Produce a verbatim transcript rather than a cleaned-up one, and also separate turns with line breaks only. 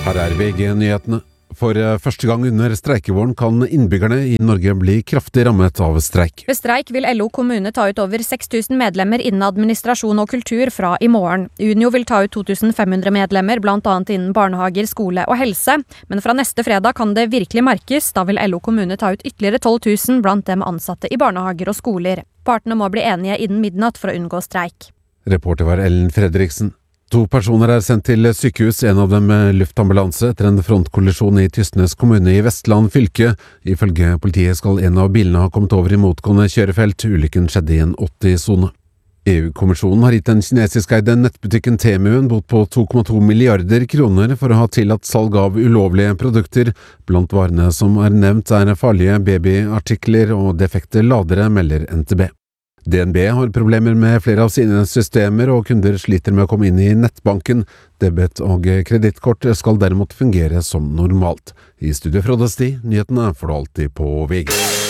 Her er V G-nyhetene. For første gang under streikevåren kan innbyggerne i Norge bli kraftig rammet av streik.
Ved streik vil L O kommune ta ut over seks tusen medlemmer innen administrasjon og kultur fra i morgen. Unio vil ta ut to tusen fem hundre medlemmer, blant annet innen barnehager, skole og helse. Men fra neste fredag kan det virkelig merkes. Da vil L O kommune ta ut ytterligere tolv tusen blant dem ansatte i barnehager og skoler. Partene må bli enige innen midnatt for å unngå streik.
Reporter var Ellen Fredriksen. To personer er sendt til sykehus, en av dem med luftambulanse, etter en frontkollisjon i Tysnes kommune i Vestland fylke. Ifølge politiet skal en av bilene ha kommet over i motgående kjørefelt. Ulykken skjedde i en åtti-sone. E U-kommisjonen har gitt den kinesiskeide nettbutikken Temu en bot på to komma to milliarder kroner for å ha tillatt salg av ulovlige produkter. Blant varene som er nevnt er farlige babyartikler og defekte ladere, melder N T B. D N B har problemer med flere av sine systemer, og kunder sliter med å komme inn i nettbanken. Debet- og kredittkort skal derimot fungere som normalt. I studio Frode Sti, nyhetene får du alltid på V G.